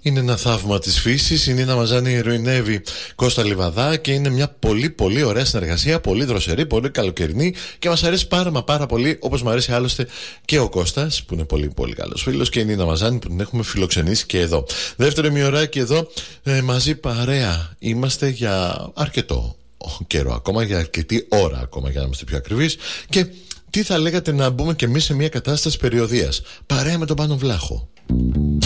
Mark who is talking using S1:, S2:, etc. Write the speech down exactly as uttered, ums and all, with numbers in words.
S1: Είναι ένα θαύμα της φύσης. Η Νίνα Μαζάνη ηρωινεύει Κώστα Λιβαδά και είναι μια πολύ πολύ ωραία συνεργασία. Πολύ δροσερή, πολύ καλοκαιρινή και μας αρέσει πάρα μα πάρα πολύ. Όπως μου αρέσει άλλωστε και ο Κώστας που είναι πολύ πολύ καλός φίλος και η Νίνα Μαζάνη που την έχουμε φιλοξενήσει και εδώ. Δεύτερο ημιωράκι εδώ ε, μαζί παρέα είμαστε για αρκετό καιρό ακόμα, για αρκετή ώρα ακόμα για να είμαστε πιο ακριβείς. Και τι θα λέγατε να μπούμε κι εμείς σε μια κατάσταση περιοδείας παρέα με τον Πάνο Βλάχο.